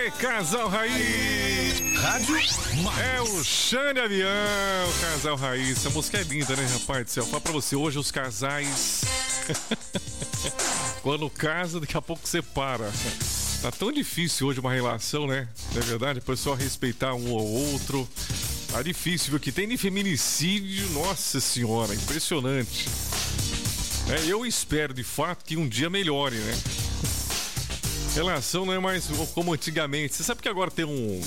Aê, Casal Raiz! Rádio É o Xande Avião, Casal Raiz. Essa música é linda, né, rapaz do céu? Fala pra você, hoje os casais... Quando casa, daqui a pouco separa. Tá tão difícil hoje uma relação, né? Não é verdade? A pessoa respeitar um ou outro. Tá difícil, viu? Que tem de feminicídio, nossa senhora, impressionante. Eu espero, de fato, que um dia melhore, né? Relação não é mais como antigamente. Você sabe que agora tem um...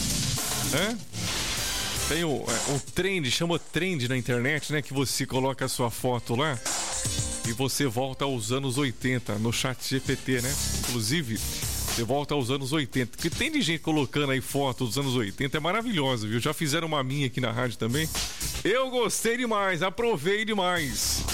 Tem um trend, chama trend na internet, né? Que você coloca a sua foto lá e você volta aos anos 80 no chat GPT, né? Inclusive, você volta aos anos 80. Porque tem de gente colocando aí foto dos anos 80, é maravilhosa, viu? Já fizeram uma minha aqui na rádio também. Eu gostei demais, aprovei demais.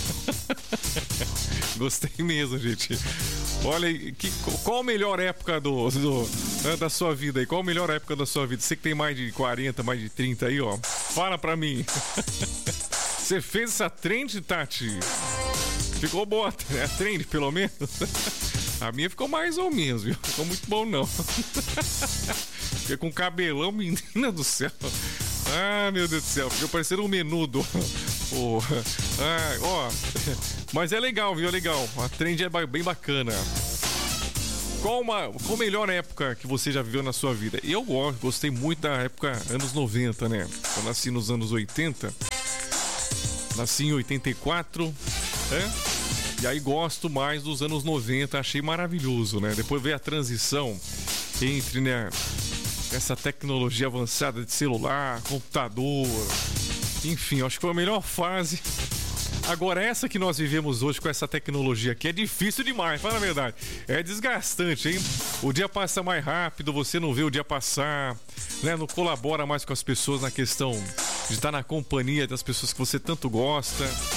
Gostei mesmo, gente. Olha, qual a melhor época da sua vida aí? Qual a melhor época da sua vida? Você que tem mais de 40, mais de 30 aí, ó. Fala pra mim. Você fez essa trend, Tati? Ficou boa a trend, pelo menos? A minha ficou mais ou menos, viu? Ficou muito bom, não. Fiquei com cabelão, menina do céu. Ah, meu Deus do céu. Ficou parecendo um menudo. Mas é legal, viu? É legal. A trend é bem bacana. Qual a melhor época que você já viveu na sua vida? Eu gostei muito da época anos 90, né? Eu nasci nos anos 80. Nasci em 84, né? E aí gosto mais dos anos 90, achei maravilhoso, né? Depois veio a transição entre, né, essa tecnologia avançada de celular, computador, enfim, acho que foi a melhor fase. Agora, essa que nós vivemos hoje com essa tecnologia aqui é difícil demais, fala a verdade. É desgastante, hein? O dia passa mais rápido, você não vê o dia passar, né? Não colabora mais com as pessoas na questão de estar na companhia das pessoas que você tanto gosta.